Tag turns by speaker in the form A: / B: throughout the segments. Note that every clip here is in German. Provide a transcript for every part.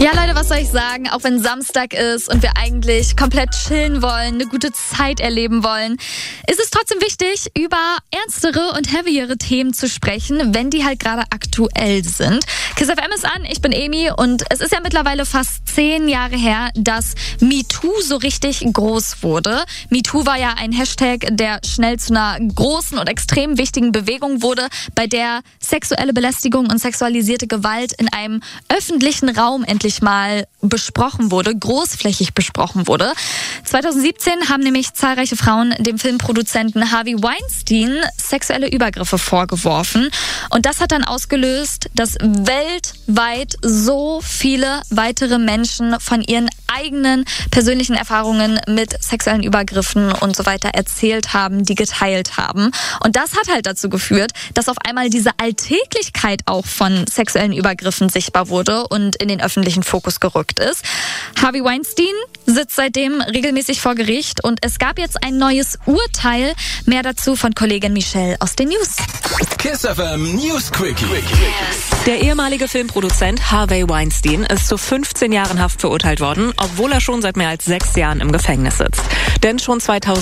A: Ja, Leute, was soll ich sagen? Auch wenn Samstag ist und wir eigentlich komplett chillen wollen, eine gute Zeit erleben wollen, ist es trotzdem wichtig, über ernstere und heavyere Themen zu sprechen, wenn die halt gerade aktuell sind. Kiss FM ist an, ich bin Emi und es ist ja mittlerweile fast 10 Jahre her, dass MeToo so richtig groß wurde. MeToo war ja ein Hashtag, der schnell zu einer großen und extrem wichtigen Bewegung wurde, bei der sexuelle Belästigung und sexualisierte Gewalt in einem öffentlichen Raum endlich mal besprochen wurde, großflächig besprochen wurde. 2017 haben nämlich zahlreiche Frauen dem Filmproduzenten Harvey Weinstein sexuelle Übergriffe vorgeworfen. Und das hat dann ausgelöst, dass weltweit so viele weitere Menschen von ihren eigenen persönlichen Erfahrungen mit sexuellen Übergriffen und so weiter erzählt haben, die geteilt haben. Und das hat halt dazu geführt, dass auf einmal diese Alltäglichkeit auch von sexuellen Übergriffen sichtbar wurde und in den öffentlichen Fokus gerückt ist. Harvey Weinstein sitzt seitdem regelmäßig vor Gericht und es gab jetzt ein neues Urteil. Mehr dazu von Kollegin Michelle aus den News.
B: Kiss FM News Quickie.
C: Der ehemalige Filmproduzent Harvey Weinstein ist zu 15 Jahren Haft verurteilt worden, obwohl er schon seit mehr als 6 Jahren im Gefängnis sitzt. Denn schon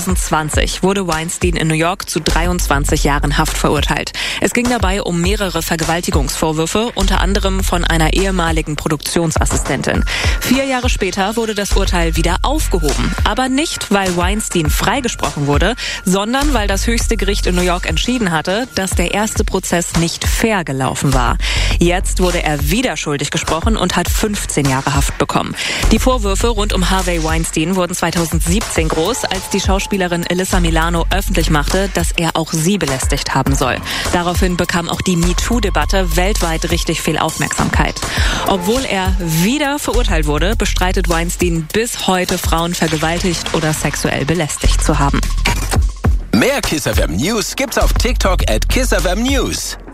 C: 2020 wurde Weinstein in New York zu 23 Jahren Haft verurteilt. Es ging dabei um mehrere Vergewaltigungsvorwürfe, unter anderem von einer ehemaligen Produktionsassistentin. 4 Jahre später wurde das Urteil wieder aufgehoben. Aber nicht, weil Weinstein freigesprochen wurde, sondern weil das höchste Gericht in New York entschieden hatte, dass der erste Prozess nicht fair gelaufen war. Jetzt wurde er wieder schuldig gesprochen und hat 15 Jahre Haft bekommen. Die Vorwürfe rund um Harvey Weinstein wurden 2017 groß, als die Schauspielerin Alyssa Milano öffentlich machte, dass er auch sie belästigt haben soll. Daraufhin bekam auch die MeToo-Debatte weltweit richtig viel Aufmerksamkeit. Obwohl er wieder verurteilt wurde, bestreitet Weinstein bis heute, Frauen vergewaltigt oder sexuell belästigt zu haben.
B: Mehr Kiss FM News gibt's auf TikTok @KissFM News.